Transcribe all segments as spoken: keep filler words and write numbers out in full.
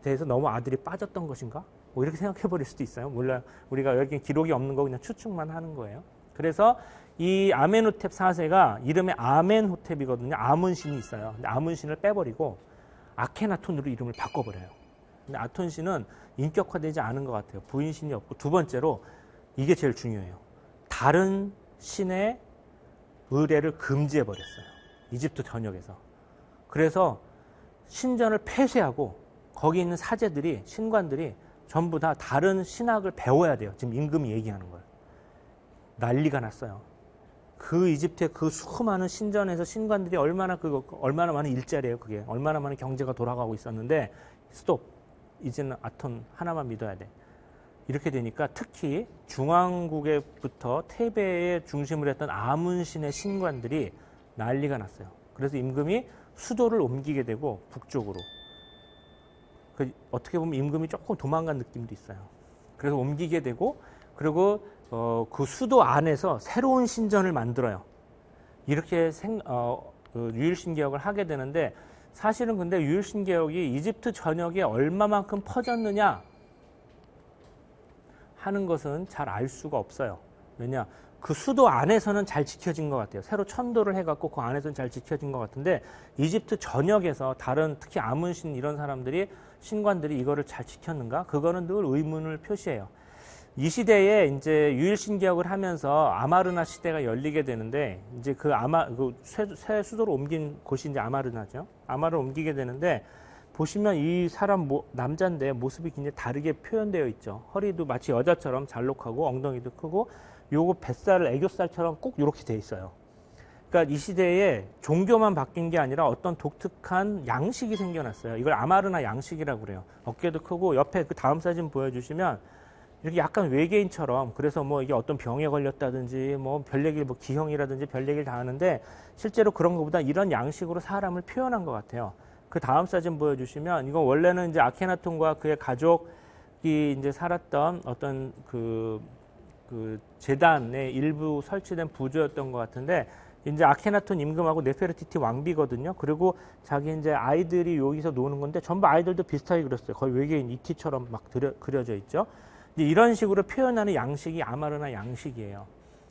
대해서 너무 아들이 빠졌던 것인가? 뭐 이렇게 생각해 버릴 수도 있어요. 몰라, 우리가 여기 기록이 없는 거 그냥 추측만 하는 거예요. 그래서 이 아멘호텝 사 세가 이름에 아멘호텝이거든요. 아문신이 있어요. 근데 아문신을 빼버리고 아케나톤으로 이름을 바꿔버려요. 근데 아톤신은 인격화되지 않은 것 같아요. 부인신이 없고, 두 번째로 이게 제일 중요해요. 다른 신의 의뢰를 금지해버렸어요. 이집트 전역에서. 그래서 신전을 폐쇄하고 거기 있는 사제들이, 신관들이 전부 다 다른 신학을 배워야 돼요. 지금 임금이 얘기하는 걸. 난리가 났어요. 그 이집트의 그 수많은 신전에서 신관들이 얼마나 그 얼마나 많은 일자리예요. 그게 얼마나 많은 경제가 돌아가고 있었는데, 스톱. 이제는 아톤 하나만 믿어야 돼. 이렇게 되니까 특히 중앙국에부터 테베에 중심을 했던 아문신의 신관들이 난리가 났어요. 그래서 임금이 수도를 옮기게 되고, 북쪽으로. 그 어떻게 보면 임금이 조금 도망간 느낌도 있어요. 그래서 옮기게 되고, 그리고 어, 그 수도 안에서 새로운 신전을 만들어요. 이렇게 생, 어, 그 유일신개혁을 하게 되는데, 사실은 근데 유일신개혁이 이집트 전역에 얼마만큼 퍼졌느냐 하는 것은 잘 알 수가 없어요. 왜냐, 그 수도 안에서는 잘 지켜진 것 같아요. 새로 천도를 해갖고 그 안에서는 잘 지켜진 것 같은데, 이집트 전역에서 다른, 특히 아문신 이런 사람들이, 신관들이 이거를 잘 지켰는가? 그거는 늘 의문을 표시해요. 이 시대에 이제 유일신개혁을 하면서 아마르나 시대가 열리게 되는데, 이제 그 아마, 그 새, 새 수도로 옮긴 곳이 이제 아마르나죠. 아마를 옮기게 되는데, 보시면 이 사람 모, 남자인데 모습이 굉장히 다르게 표현되어 있죠. 허리도 마치 여자처럼 잘록하고 엉덩이도 크고, 요거 뱃살을 애교살처럼 꼭 이렇게 돼 있어요. 그러니까 이 시대에 종교만 바뀐 게 아니라 어떤 독특한 양식이 생겨났어요. 이걸 아마르나 양식이라고 그래요. 어깨도 크고, 옆에 그 다음 사진 보여주시면 이렇게 약간 외계인처럼, 그래서 뭐 이게 어떤 병에 걸렸다든지 뭐 별 얘기를, 뭐 기형이라든지 별 얘기를 다 하는데, 실제로 그런 것보다 이런 양식으로 사람을 표현한 것 같아요. 그 다음 사진 보여주시면, 이건 원래는 이제 아케나톤과 그의 가족이 이제 살았던 어떤 그, 그 제단의 일부 설치된 부조였던 것 같은데, 이제 아케나톤 임금하고 네페르티티 왕비거든요. 그리고 자기 이제 아이들이 여기서 노는 건데, 전부 아이들도 비슷하게 그렸어요. 거의 외계인 이티처럼 막 그려, 그려져 있죠. 이런 식으로 표현하는 양식이 아마르나 양식이에요.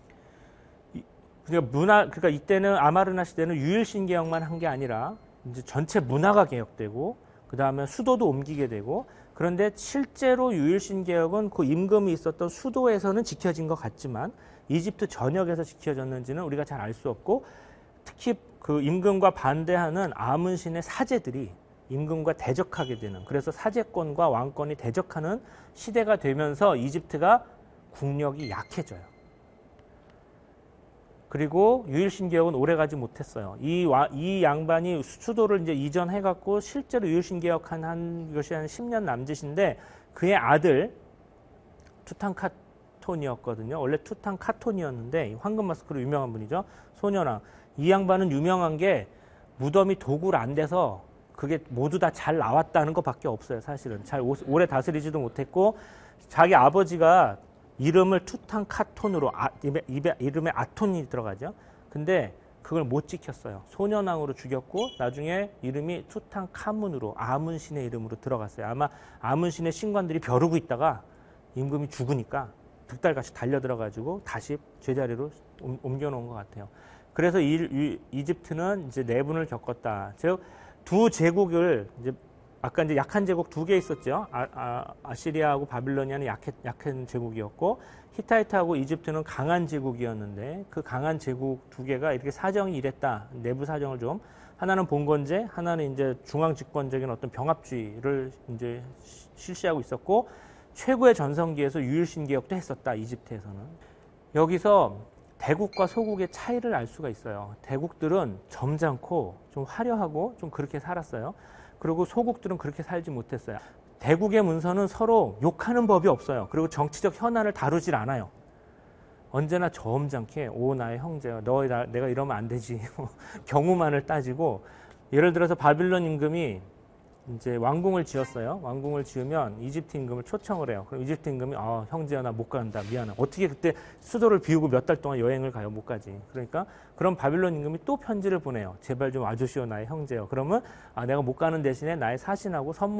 그러니까 문화, 그러니까 이때는 아마르나 시대는 유일신개혁만 한 게 아니라 이제 전체 문화가 개혁되고, 그 다음에 수도도 옮기게 되고, 그런데 실제로 유일신개혁은 그 임금이 있었던 수도에서는 지켜진 것 같지만, 이집트 전역에서 지켜졌는지는 우리가 잘 알 수 없고, 특히 그 임금과 반대하는 아문신의 사제들이 임금과 대적하게 되는, 그래서 사제권과 왕권이 대적하는 시대가 되면서 이집트가 국력이 약해져요. 그리고 유일신개혁은 오래가지 못했어요. 이, 와, 이 양반이 수도를 이제 이전해갖고 실제로 유일신개혁한 한 것이 한 십 년 남짓인데, 그의 아들 투탕카톤이었거든요. 원래 투탕카톤이었는데 황금 마스크로 유명한 분이죠. 소년왕. 이 양반은 유명한 게 무덤이 도굴 안 돼서 그게 모두 다 잘 나왔다는 것밖에 없어요. 사실은 잘 오래 다스리지도 못했고, 자기 아버지가 이름을 투탕카톤으로, 아, 입에, 입에, 이름에 아톤이 들어가죠. 근데 그걸 못 지켰어요. 소년왕으로 죽였고, 나중에 이름이 투탕카문으로, 아문신의 이름으로 들어갔어요. 아마 아문신의 신관들이 벼르고 있다가 임금이 죽으니까 득달같이 달려들어가지고 다시 제자리로 옮겨놓은 것 같아요. 그래서 이, 이, 이집트는 이제 내분을 겪었다. 즉, 두 제국을, 이제 아까 이제 약한 제국 두 개 있었죠. 아, 아, 아시리아하고 바빌로니아는 약해, 약한 제국이었고, 히타이트하고 이집트는 강한 제국이었는데, 그 강한 제국 두 개가 이렇게 사정이 이랬다. 내부 사정을 좀, 하나는 봉건제, 하나는 이제 중앙 집권적인 어떤 병합주의를 이제 실시하고 있었고, 최고의 전성기에서 유일신개혁도 했었다. 이집트에서는. 여기서 대국과 소국의 차이를 알 수가 있어요. 대국들은 점잖고 좀 화려하고 좀 그렇게 살았어요. 그리고 소국들은 그렇게 살지 못했어요. 대국의 문서는 서로 욕하는 법이 없어요. 그리고 정치적 현안을 다루질 않아요. 언제나 점잖게, 오, 나의 형제야, 너, 나, 내가 이러면 안 되지. 경우만을 따지고, 예를 들어서 바빌론 임금이 이제 왕궁을 지었어요. 왕궁을 지으면 이집트 임금을 초청을 해요. 그럼 이집트 임금이, 아, 형제야, 나 못 간다. 미안해. 어떻게 그때 수도를 비우고 몇 달 동안 여행을 가요? 못 가지. 그러니까 그럼 바빌론 임금이 또 편지를 보내요. 제발 좀 와주시오, 나의 형제요. 그러면, 아, 내가 못 가는 대신에 나의 사신하고 선물